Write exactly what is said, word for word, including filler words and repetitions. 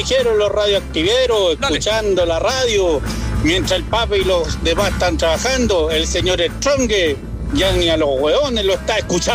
dijeron los radioactiveros, Dale. escuchando la radio, mientras el Papa y los demás están trabajando, el señor Stronge ya ni a los hueones lo está escuchando.